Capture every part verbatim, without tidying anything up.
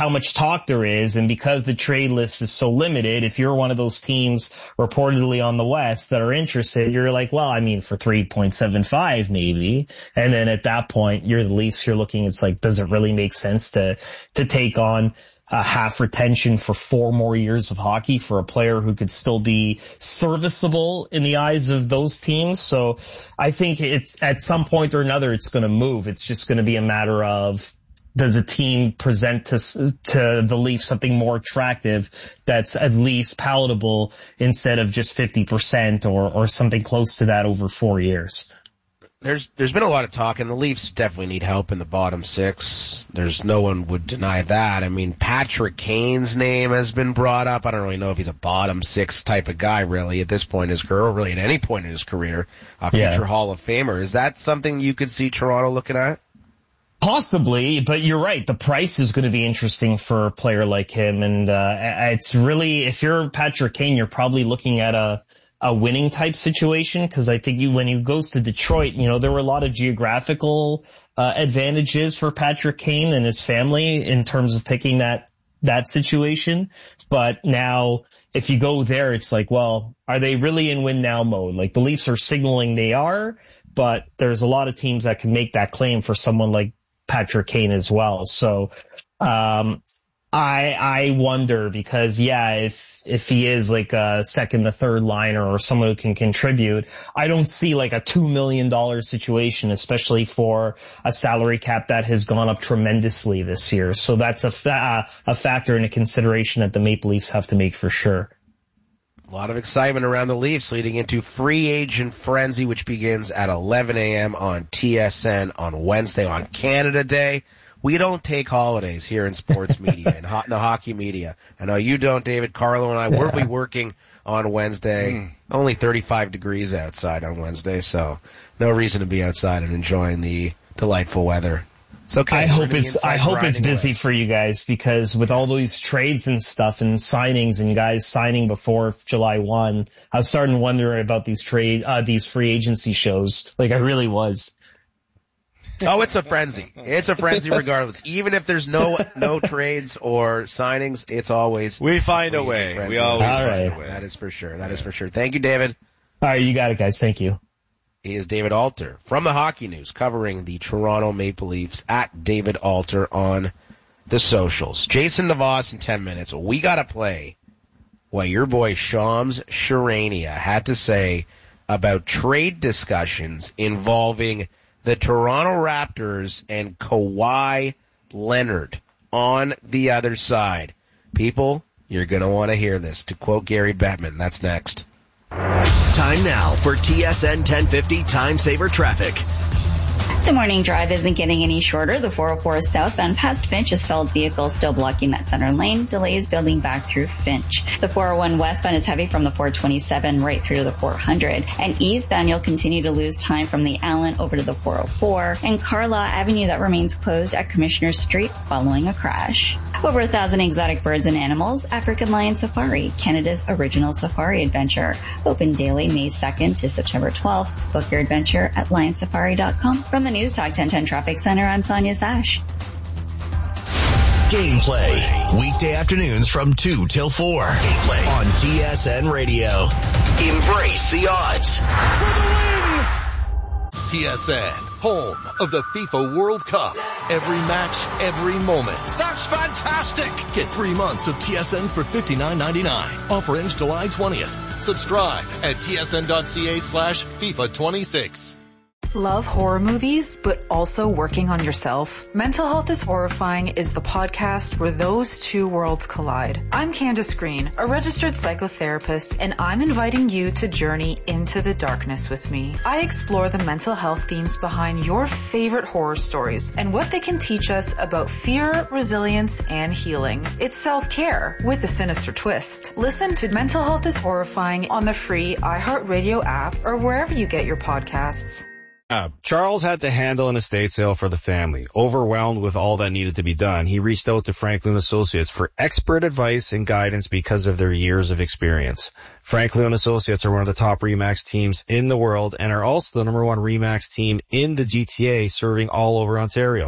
how much talk there is, and because the trade list is so limited, if you're one of those teams reportedly on the West that are interested, you're like, well, I mean, for three point seven five maybe. And then at that point, you're the Leafs, you're looking, it's like, does it really make sense to, to take on a half retention for four more years of hockey for a player who could still be serviceable in the eyes of those teams? So I think it's at some point or another, it's going to move. It's just going to be a matter of, does a team present to, to the Leafs something more attractive that's at least palatable instead of just fifty percent or, or something close to that over four years? There's, there's been a lot of talk, and the Leafs definitely need help in the bottom six. There's no one would deny that. I mean, Patrick Kane's name has been brought up. I don't really know if he's a bottom six type of guy, really, at this point in his career, or really at any point in his career. A future yeah. Hall of Famer. Is that something you could see Toronto looking at? Possibly, but you're right. The price is going to be interesting for a player like him. And, uh, it's really, if you're Patrick Kane, you're probably looking at a, a winning type situation, because I think you, when he goes to Detroit, you know, there were a lot of geographical uh, advantages for Patrick Kane and his family in terms of picking that, that situation. But now if you go there, it's like, well, are they really in win now mode? Like, the Leafs are signaling they are, but there's a lot of teams that can make that claim for someone like Patrick Kane as well. So, um, I, I wonder, because yeah, if, if he is like a second, the third liner or someone who can contribute, I don't see like a two million dollars situation, especially for a salary cap that has gone up tremendously this year. So that's a, fa- a factor and a consideration that the Maple Leafs have to make for sure. A lot of excitement around the Leafs leading into free agent frenzy, which begins at eleven a.m. on T S N on Wednesday on Canada Day. We don't take holidays here in sports media and ho- the hockey media. I know you don't, David. Carlo and I will be working on Wednesday. Mm. Only thirty-five degrees outside on Wednesday, so no reason to be outside and enjoying the delightful weather. It's okay. I hope it's, I hope it's busy away. for you guys, because with yes. all these trades and stuff and signings and guys signing before July first, I was starting to wonder about these trade, uh, these free agency shows. Like, I really was. Oh, it's a frenzy. It's a frenzy regardless. Even if there's no, no trades or signings, it's always. We find a way. We always all find right. a way. That is for sure. That is for sure. Thank you, David. All right. You got it, guys. Thank you. He is David Alter from the Hockey News, covering the Toronto Maple Leafs, at David Alter on the socials. Jason Navas in ten minutes. We gotta play what your boy Shams Charania had to say about trade discussions involving the Toronto Raptors and Kawhi Leonard on the other side. People, you're gonna want to hear this. To quote Gary Bettman, that's next. Time now for T S N ten fifty Time Saver Traffic. The morning drive isn't getting any shorter. The four oh four southbound past Finch, a stalled vehicle still blocking that center lane. Delays building back through Finch. The four oh one westbound is heavy from the four twenty-seven right through to the four hundred. And eastbound, you'll continue to lose time from the Allen over to the four oh four. And Carlaw Avenue, that remains closed at Commissioner Street following a crash. Over a thousand exotic birds and animals. African Lion Safari, Canada's original safari adventure. Open daily May second to September twelfth. Book your adventure at lion safari dot com. From the News Talk ten ten Traffic Center, I'm Sonia Sash. Gameplay, weekday afternoons from two till four. Gameplay on T S N Radio. Embrace the odds. For the win! T S N, home of the FIFA World Cup. Every match, every moment. That's fantastic! Get three months of T S N for fifty-nine ninety-nine. Offer ends July twentieth. Subscribe at tsn.ca slash FIFA 26. Love horror movies, but also working on yourself? Mental Health is Horrifying is the podcast where those two worlds collide. I'm Candace Green, a registered psychotherapist, and I'm inviting you to journey into the darkness with me. I explore the mental health themes behind your favorite horror stories and what they can teach us about fear, resilience, and healing. It's self-care with a sinister twist. Listen to Mental Health is Horrifying on the free iHeartRadio app or wherever you get your podcasts. Uh, Charles had to handle an estate sale for the family. Overwhelmed with all that needed to be done, he reached out to Franklin Associates for expert advice and guidance because of their years of experience. Franklin Associates are one of the top RE/MAX teams in the world and are also the number one RE/MAX team in the G T A, serving all over Ontario.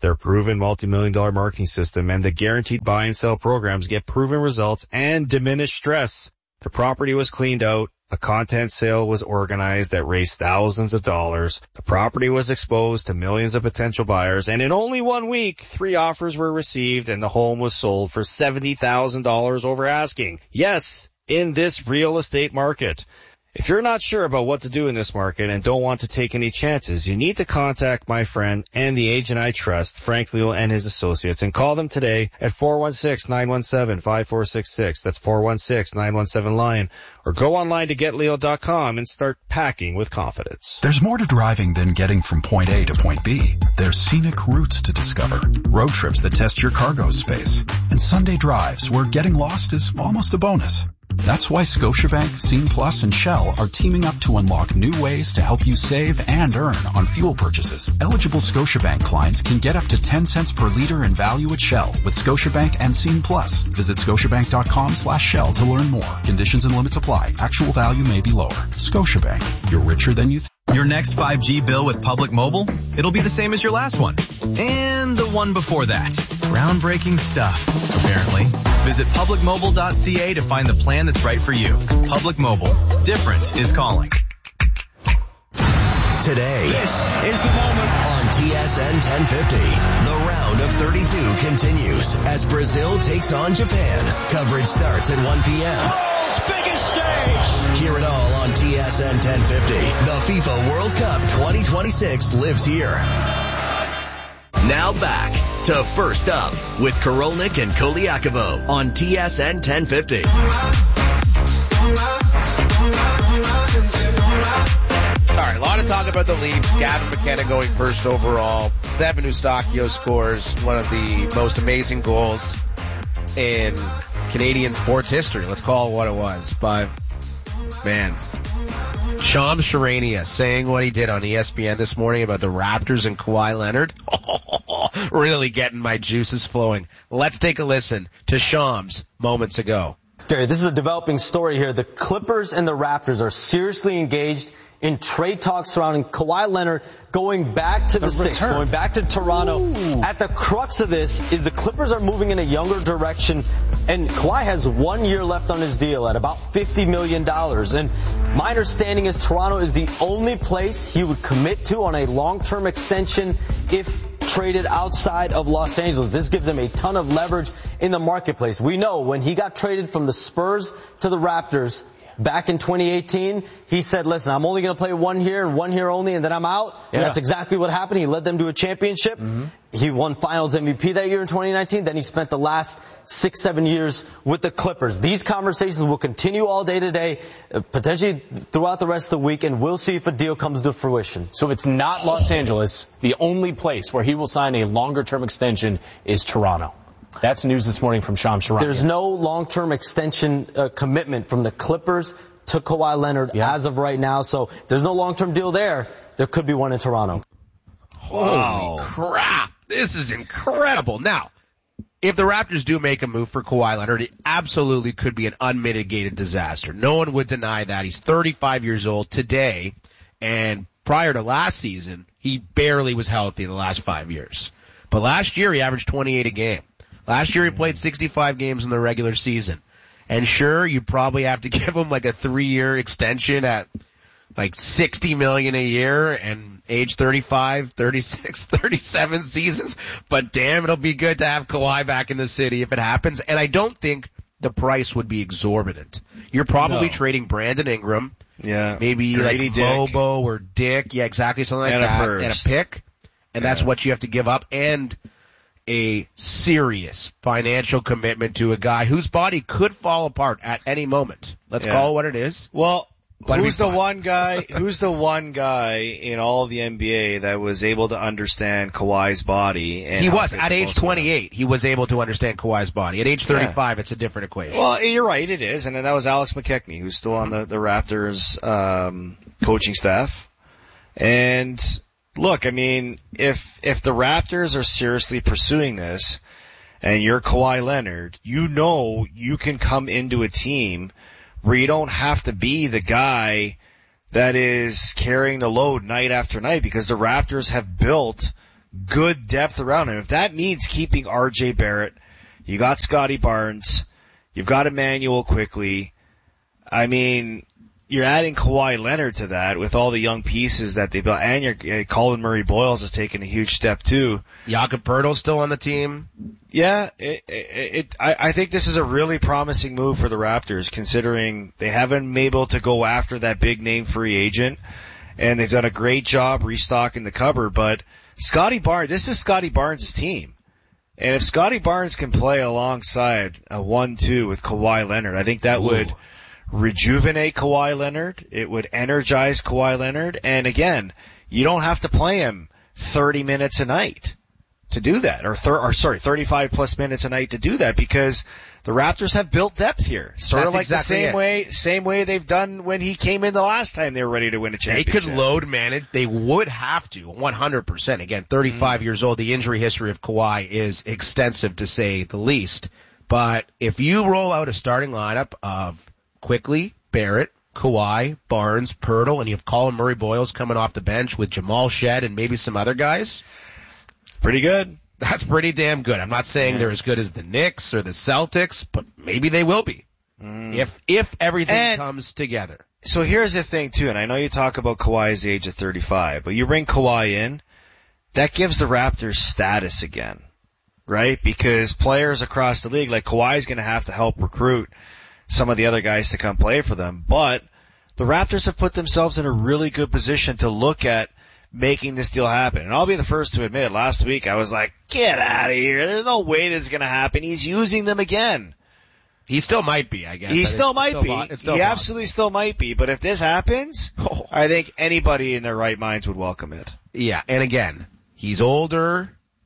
Their proven multi-million dollar marketing system and the guaranteed buy and sell programs get proven results and diminish stress. The property was cleaned out. A content sale was organized that raised thousands of dollars. The property was exposed to millions of potential buyers, and in only one week, three offers were received and the home was sold for seventy thousand dollars over asking. Yes, in this real estate market. If you're not sure about what to do in this market and don't want to take any chances, you need to contact my friend and the agent I trust, Frank Leal and his associates, and call them today at four one six, nine one seven, five four six six. That's four one six, nine one seven, LION. Or go online to get leo dot com and start packing with confidence. There's more to driving than getting from point A to point B. There's scenic routes to discover, road trips that test your cargo space, and Sunday drives where getting lost is almost a bonus. That's why Scotiabank, Scene Plus, and Shell are teaming up to unlock new ways to help you save and earn on fuel purchases. Eligible Scotiabank clients can get up to ten cents per liter in value at Shell with Scotiabank and Scene Plus. Visit scotiabank.com slash Shell to learn more. Conditions and limits apply. Actual value may be lower. Scotiabank. You're richer than you think. Your next five G bill with Public Mobile? It'll be the same as your last one. And the one before that. Groundbreaking stuff, apparently. Visit public mobile dot c a to find the plan that's right for you. Public Mobile. Different is calling. Today, this is the moment on T S N ten fifty. The round of thirty-two continues as Brazil takes on Japan. Coverage starts at one p.m. World's biggest stage. Hear it all on T S N ten fifty. The FIFA World Cup twenty twenty-six lives here. Now back to First Up with Korolnik and Koliakovo on T S N ten fifty. All right, a lot of talk about the Leafs. Gavin McKenna going first overall. Stefan Eustáquio scores one of the most amazing goals in Canadian sports history. Let's call it what it was. But, man, Shams Charania saying what he did on E S P N this morning about the Raptors and Kawhi Leonard. Really getting my juices flowing. Let's take a listen to Shams moments ago. Gary, this is a developing story here. The Clippers and the Raptors are seriously engaged in trade talks surrounding Kawhi Leonard going back to the, the six, going back to Toronto. Ooh. At the crux of this is the Clippers are moving in a younger direction, and Kawhi has one year left on his deal at about fifty million dollars. And my understanding is Toronto is the only place he would commit to on a long-term extension if traded outside of Los Angeles. This gives him a ton of leverage in the marketplace. We know when he got traded from the Spurs to the Raptors back in twenty eighteen, he said, listen, I'm only going to play one year and one year only, and then I'm out. Yeah. And that's exactly what happened. He led them to a championship. Mm-hmm. He won Finals M V P that year in twenty nineteen. Then he spent the last six, seven years with the Clippers. These conversations will continue all day today, uh, potentially throughout the rest of the week, and we'll see if a deal comes to fruition. So it's not Los Angeles. The only place where he will sign a longer-term extension is Toronto. That's news this morning from Shams Charania. There's no long-term extension uh, commitment from the Clippers to Kawhi Leonard yeah. as of right now. So if there's no long-term deal there, there could be one in Toronto. Wow. Holy crap. This is incredible. Now, if the Raptors do make a move for Kawhi Leonard, it absolutely could be an unmitigated disaster. No one would deny that. He's thirty-five years old today, and prior to last season, he barely was healthy the last five years. But last year, he averaged twenty-eight a game. Last year he played sixty-five games in the regular season. And sure, you probably have to give him like a three-year extension at like sixty million dollars a year and age thirty-five, thirty-six, thirty-seven seasons. But damn, it'll be good to have Kawhi back in the city if it happens. And I don't think the price would be exorbitant. You're probably no. trading Brandon Ingram. Yeah. Maybe Grady like Dick. Bobo or Dick. Yeah, exactly. Something like and that. A and a pick. And yeah. that's what you have to give up. And a serious financial commitment to a guy whose body could fall apart at any moment. Let's yeah. call it what it is. Well, who's the one guy, who's the one guy in all of the N B A that was able to understand Kawhi's body? And he was. At age twenty-eight, he was able to understand Kawhi's body. At age thirty-five, yeah. it's a different equation. Well, you're right, it is. And then that was Alex McKechnie, who's still on the, the Raptors, um, coaching staff. And look, I mean, if, if the Raptors are seriously pursuing this and you're Kawhi Leonard, you know you can come into a team where you don't have to be the guy that is carrying the load night after night because the Raptors have built good depth around him. If that means keeping R J Barrett, you got Scotty Barnes, you've got Emmanuel Quickley. I mean, you're adding Kawhi Leonard to that with all the young pieces that they built, and your uh, Colin Murray-Boyles has taken a huge step too. Jakob Poeltl's still on the team. Yeah, it, it, it I, I think this is a really promising move for the Raptors, considering they haven't been able to go after that big name free agent, and they've done a great job restocking the cupboard. But Scotty Barnes, this is Scotty Barnes' team. And if Scotty Barnes can play alongside a one two with Kawhi Leonard, I think that Ooh. would rejuvenate Kawhi Leonard. It would energize Kawhi Leonard. And again, you don't have to play him thirty minutes a night to do that, or, thir- or sorry, thirty-five plus minutes a night to do that, because the Raptors have built depth here. Sort That's of like exactly the same it. way, same way they've done when he came in the last time they were ready to win a championship. They could load manage. They would have to, one hundred percent. Again, thirty-five mm. years old. The injury history of Kawhi is extensive, to say the least. But if you roll out a starting lineup of Quickley, Barrett, Kawhi, Barnes, Poeltl, and you have Colin Murray-Boyles coming off the bench with Jamal Shead and maybe some other guys, pretty good. That's pretty damn good. I'm not saying yeah. they're as good as the Knicks or the Celtics, but maybe they will be. Mm. If, if everything and comes together. So here's the thing too, and I know you talk about Kawhi's age of thirty-five, but you bring Kawhi in, that gives the Raptors status again, right? Because players across the league, like Kawhi's gonna have to help recruit some of the other guys to come play for them, but the Raptors have put themselves in a really good position to look at making this deal happen. And I'll be the first to admit, last week I was like, get out of here. There's no way this is going to happen. He's using them again. He still might be, I guess. He still might still be. Bo- still he possible. absolutely still might be. But if this happens, oh. I think anybody in their right minds would welcome it. Yeah, and again, he's older,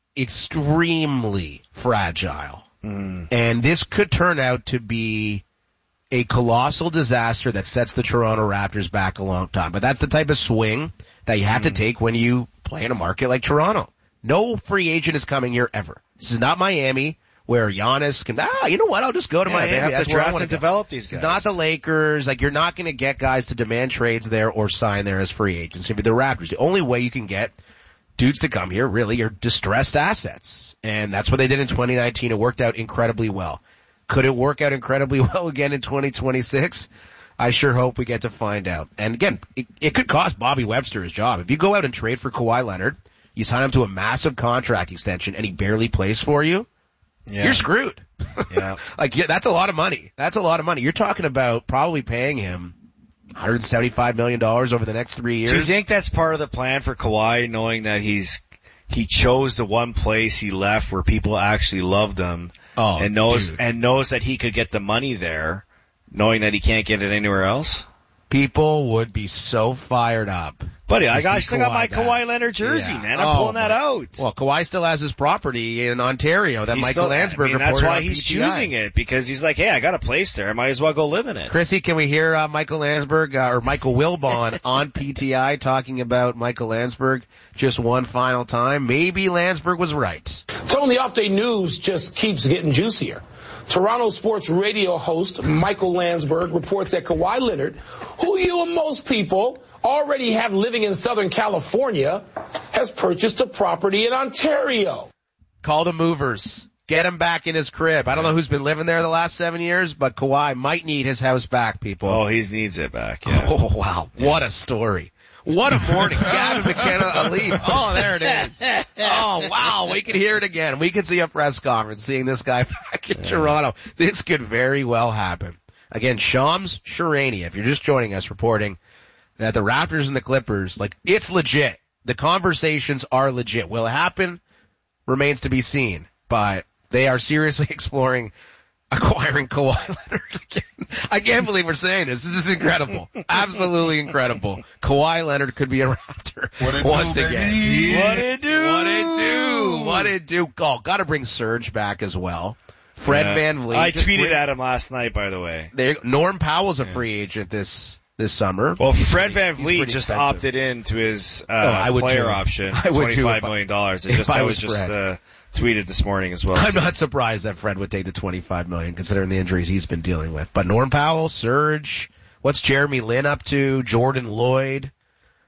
extremely fragile. Mm. And this could turn out to be a colossal disaster that sets the Toronto Raptors back a long time. But that's the type of swing that you have mm. to take when you play in a market like Toronto. No free agent is coming here ever. This is not Miami, where Giannis can, ah, you know what, I'll just go to yeah, Miami. They have That's to draft where I and go. develop these guys. It's not the Lakers. Like, you're not going to get guys to demand trades there or sign there as free agents. If you're the Raptors, the only way you can get dudes to come here really are distressed assets. And that's what they did in twenty nineteen. It worked out incredibly well. Could it work out incredibly well again in twenty twenty-six? I sure hope we get to find out. And again, it, it could cost Bobby Webster his job. If you go out and trade for Kawhi Leonard, you sign him to a massive contract extension, and he barely plays for you, yeah. you're screwed. Yeah. Like, yeah, that's a lot of money. That's a lot of money. You're talking about probably paying him one hundred seventy-five million dollars over the next three years. Do you think that's part of the plan for Kawhi, knowing that he's he chose the one place he left where people actually loved him, oh, and knows dude. and knows that he could get the money there, knowing that he can't get it anywhere else? People would be so fired up. Buddy, I got, still got my that. Kawhi Leonard jersey, yeah. man. I'm oh, pulling that out. Well, Kawhi still has his property in Ontario that he's Michael still, Landsberg I mean, reported that's why on he's P T I. choosing it, because he's like, hey, I got a place there. I might as well go live in it. Chrissy, can we hear uh, Michael Landsberg, uh, or Michael Wilbon on P T I talking about Michael Landsberg just one final time? Maybe Landsberg was right. Tony, the off-day news just keeps getting juicier. Toronto sports radio host Michael Landsberg reports that Kawhi Leonard, who you and most people already have living in Southern California, has purchased a property in Ontario. Call the movers. Get him back in his crib. I don't know who's been living there the last seven years, but Kawhi might need his house back, people. Oh, he needs it back. Yeah. Oh, wow. Yeah. What a story. What a morning. Gavin McKenna, Alif. Oh, there it is. Oh, wow. We could hear it again. We could see a press conference seeing this guy back in yeah. Toronto. This could very well happen. Again, Shams Charania, if you're just joining us, reporting that the Raptors and the Clippers, like, it's legit. The conversations are legit. Will it happen? Remains to be seen. But they are seriously exploring acquiring Kawhi Leonard again. I can't believe we're saying this. This is incredible. Absolutely incredible. Kawhi Leonard could be a Raptor once do, again. Baby? What it do? What it do? What it do? Oh, gotta bring Serge back as well. Fred yeah. Van Vliet. I tweeted at him last night, by the way. There, Norm Powell's a free agent this this summer. Well, Fred Van He's Vliet just expensive. opted in to his uh, oh, I would player too. option, I would twenty-five too million dollars. It if just I that was was just Fred. uh, tweeted this morning as well. I'm too. not surprised that Fred would take the twenty-five million dollars considering the injuries he's been dealing with. But Norm Powell, Serge, what's Jeremy Lin up to? Jordan Lloyd.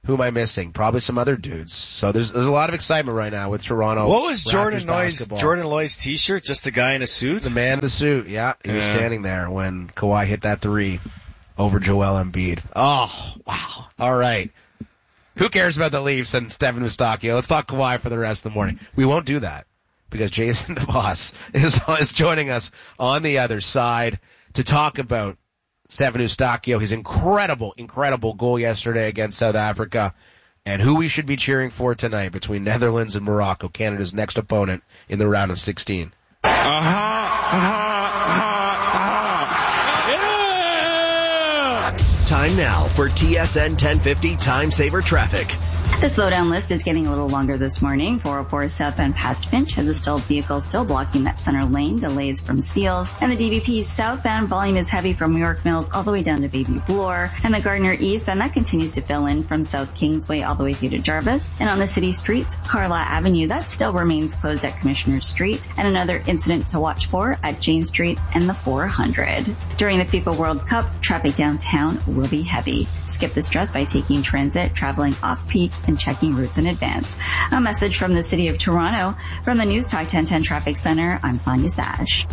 Who am I missing? Probably some other dudes. So there's there's a lot of excitement right now with Toronto. What was Raptors Jordan Lloyd's basketball. Jordan Lloyd's t-shirt? Just the guy in a suit? The man in the suit, yeah. He yeah. was standing there when Kawhi hit that three over Joel Embiid. Oh, wow. All right. Who cares about the Leafs and Stephen Eustachio? Let's talk Kawhi for the rest of the morning. We won't do that because Jason DeVos is, is joining us on the other side to talk about Stephen Eustachio, his incredible, incredible goal yesterday against South Africa, and who we should be cheering for tonight between Netherlands and Morocco, Canada's next opponent in the round of sixteen. Uh-huh, uh-huh, uh-huh, uh-huh. Yeah! Time now for T S N ten fifty Time Saver Traffic. The slowdown list is getting a little longer this morning. four oh four southbound past Finch has a stalled vehicle still blocking that center lane, delays from Steeles. And the D V P southbound volume is heavy from York Mills all the way down to Baby Bloor. And the Gardner eastbound, that continues to fill in from South Kingsway all the way through to Jarvis. And on the city streets, Carla Avenue, that still remains closed at Commissioner Street. And another incident to watch for at Jane Street and the four hundred. During the FIFA World Cup, traffic downtown will be heavy. Skip the stress by taking transit, traveling off-peak, and checking routes in advance. A message from the City of Toronto. From the News Talk ten ten Traffic Center, I'm Sonia Sash.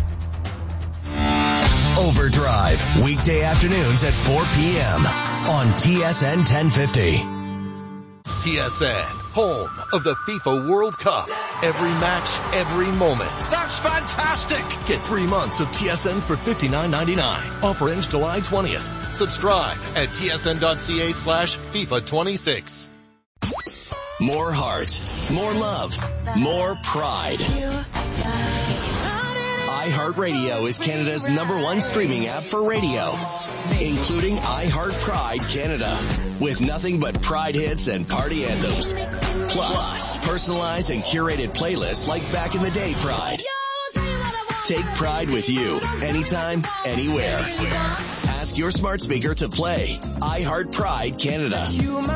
Overdrive, weekday afternoons at four p.m. on T S N ten fifty. T S N, home of the FIFA World Cup. Every match, every moment. That's fantastic! Get three months of T S N for fifty-nine ninety-nine. Offer ends July twentieth. Subscribe at tsn.ca slash FIFA twenty-six. More heart, more love, more pride. iHeartRadio is Canada's number one streaming app for radio, including iHeart Pride Canada, with nothing but Pride hits and party anthems. Plus, personalized and curated playlists like Back in the Day Pride. Take Pride with you, anytime, anywhere. Ask your smart speaker to play iHeart Pride Canada.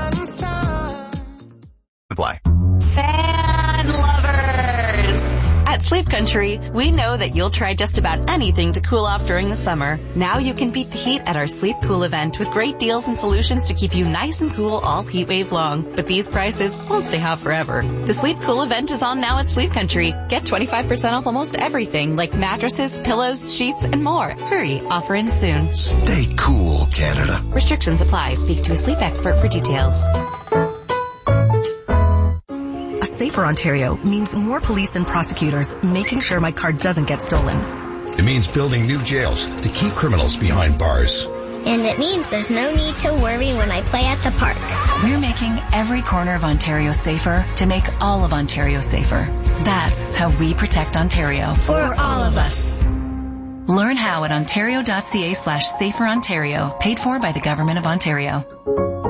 Apply. Fan lovers! At Sleep Country, we know that you'll try just about anything to cool off during the summer. Now you can beat the heat at our Sleep Cool event with great deals and solutions to keep you nice and cool all heat wave long. But these prices won't stay hot forever. The Sleep Cool event is on now at Sleep Country. Get twenty-five percent off almost everything like mattresses, pillows, sheets, and more. Hurry, offer ends soon. Stay cool, Canada. Restrictions apply. Speak to a sleep expert for details. A safer Ontario means more police and prosecutors making sure my car doesn't get stolen. It means building new jails to keep criminals behind bars. And it means there's no need to worry when I play at the park. We're making every corner of Ontario safer to make all of Ontario safer. That's how we protect Ontario. For all of us. Learn how at ontario.ca slash safer Ontario, paid for by the Government of Ontario.